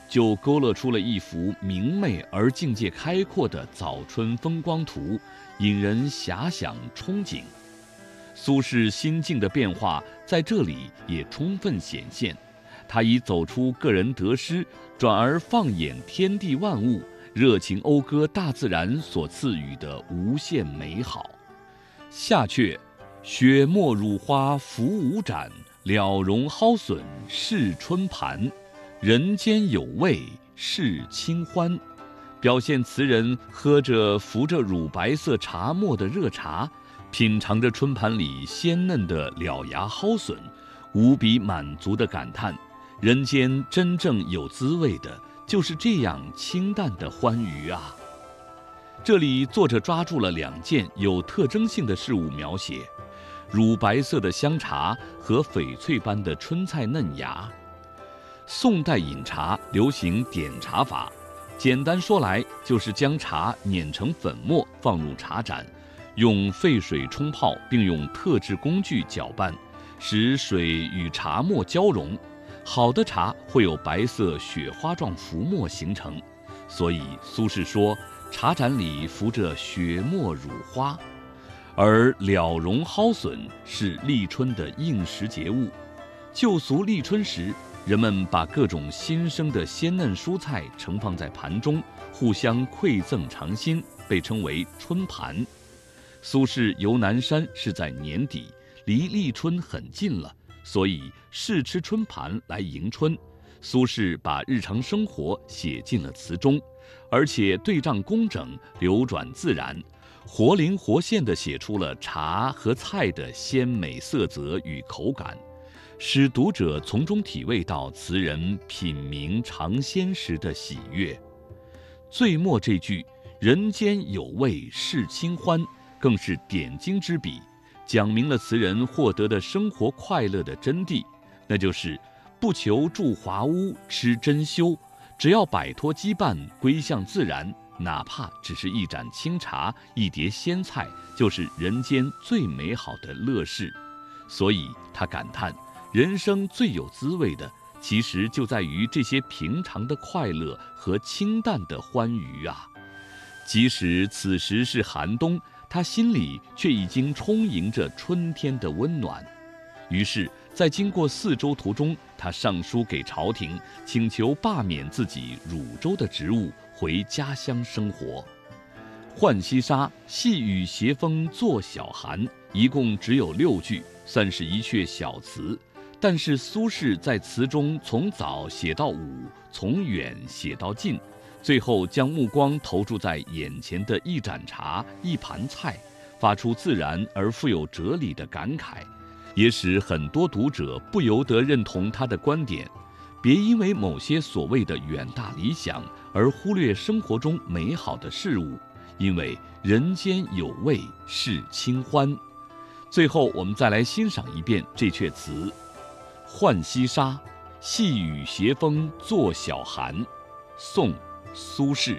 就勾勒出了一幅明媚而境界开阔的早春风光图，引人遐想憧憬。苏轼心境的变化在这里也充分显现，他以走出个人得失，转而放眼天地万物，热情讴歌大自然所赐予的无限美好。下阙雪沫乳花浮舞展，了容蒿笋是春盘，人间有味是清欢，表现词人喝着浮着乳白色茶沫的热茶，品尝着春盘里鲜嫩的獠牙蒿笋，无比满足地感叹，人间真正有滋味的就是这样清淡的欢愉啊。这里作者抓住了2件有特征性的事物描写，乳白色的香茶和翡翠般的春菜嫩芽。宋代饮茶流行点茶法，简单说来就是将茶碾成粉末放入茶盏，用沸水冲泡，并用特制工具搅拌，使水与茶沫交融。好的茶会有白色雪花状浮沫形成，所以苏轼说茶盏里浮着雪沫乳花。而了容蒿笋是立春的应时节物，旧俗立春时，人们把各种新生的鲜嫩蔬菜盛放在盘中，互相馈赠尝新，被称为春盘。苏轼游南山是在年底，离立春很近了，所以试吃春盘来迎春。苏轼把日常生活写进了词中，而且对仗工整，流转自然，活灵活现地写出了茶和菜的鲜美色泽与口感，使读者从中体味到词人品茗尝鲜时的喜悦。最末这句人间有味是清欢，更是点睛之笔，讲明了词人获得的生活快乐的真谛，那就是不求住华屋吃珍馐，只要摆脱羁绊归向自然，哪怕只是一盏清茶一碟鲜菜，就是人间最美好的乐事。所以他感叹，人生最有滋味的其实就在于这些平常的快乐和清淡的欢愉啊。即使此时是寒冬，他心里却已经充盈着春天的温暖。于是在经过4州途中，他上书给朝廷，请求罢免自己汝州的职务，回家乡生活。浣溪沙，细雨斜风作晓寒，一共只有6句，算是一阙小词，但是苏轼在词中从早写到午，从远写到近，最后将目光投注在眼前的一盏茶一盘菜，发出自然而富有哲理的感慨，也使很多读者不由得认同他的观点，别因为某些所谓的远大理想而忽略生活中美好的事物，因为人间有味是清欢。最后我们再来欣赏一遍这阙词：浣溪沙，细雨斜风作晓寒。宋·苏轼。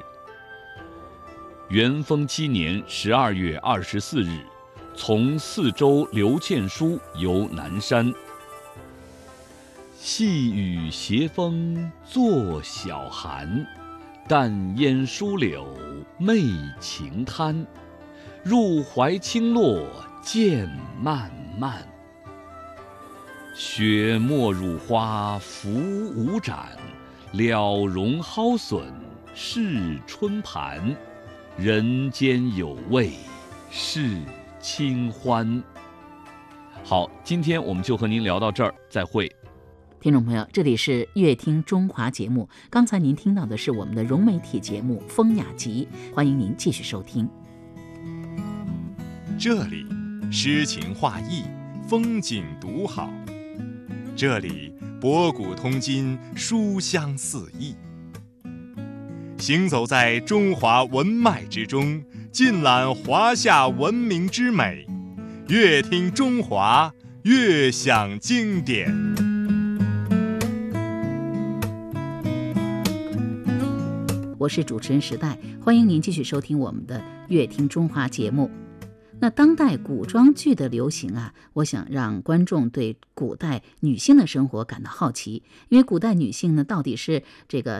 元丰7年12月24日，从4州刘倩书游南山。细雨斜风作晓寒，淡烟疏柳媚晴滩。入怀清落渐漫漫，雪沫乳花浮舞展，了容蒿笋是春盘，人间有味是清欢。好，今天我们就和您聊到这儿，再会。 听众朋友，这里是乐听中华节目，刚才您听到的是我们的融媒体节目《风雅集》，欢迎您继续收听。 这里诗情画意，风景独好，这里博古通今，书香四溢。行走在中华文脉之中，尽览华夏文明之美，乐听中华，乐享经典。 我是主持人时代，欢迎您继续收听我们的乐听中华节目。那当代古装剧的流行啊，我想让观众对古代女性的生活感到好奇，因为古代女性呢，到底是这个